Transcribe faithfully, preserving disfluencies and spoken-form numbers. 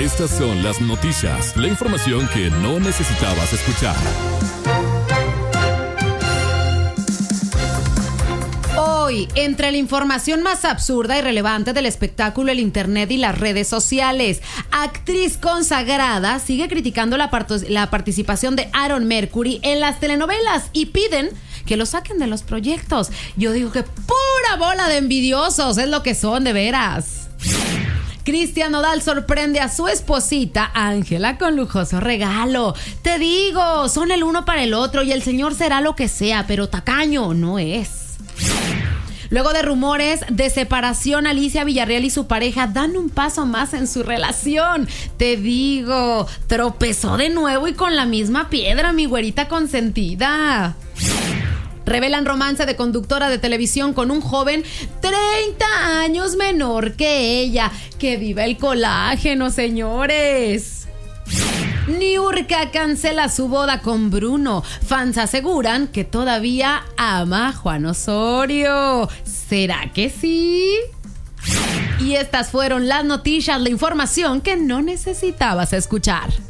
Estas son las noticias, la información que no necesitabas escuchar. Hoy, entre la información más absurda y relevante del espectáculo, el internet y las redes sociales, actriz consagrada sigue criticando la, part- la participación de Aaron Mercury en las telenovelas y piden que lo saquen de los proyectos. Yo digo que pura bola de envidiosos es lo que son, de veras. Cristian Nodal sorprende a su esposita Ángela con lujoso regalo. Te digo, son el uno para el otro y el señor será lo que sea, pero tacaño no es. Luego de rumores de separación, Alicia Villarreal y su pareja dan un paso más en su relación. Te digo, tropezó de nuevo y con la misma piedra, mi güerita consentida. Revelan romance de conductora de televisión con un joven treinta años menor que ella. ¡Que viva el colágeno, señores! Niurka cancela su boda con Bruno. Fans aseguran que todavía ama a Juan Osorio. ¿Será que sí? Y estas fueron las noticias, la información que no necesitabas escuchar.